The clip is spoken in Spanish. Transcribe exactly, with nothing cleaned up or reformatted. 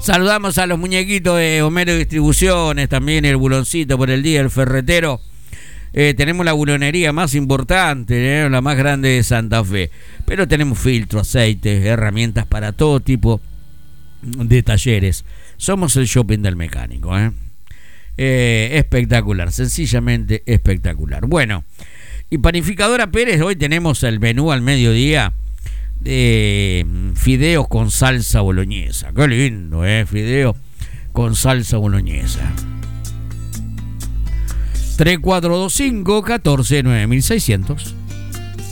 Saludamos a los muñequitos de Homero Distribuciones, también el buloncito por el día, el ferretero. Eh, tenemos la bulonería más importante, eh, la más grande de Santa Fe. Pero tenemos filtro, aceites, herramientas para todo tipo de talleres. Somos el shopping del mecánico. Eh. Eh, espectacular, sencillamente espectacular. Bueno, y Panificadora Pérez, hoy tenemos el menú al mediodía de fideos con salsa boloñesa. Qué lindo, eh, fideos con salsa boloñesa. tres cuatro dos cinco, uno cuatro, nueve seis cero cero.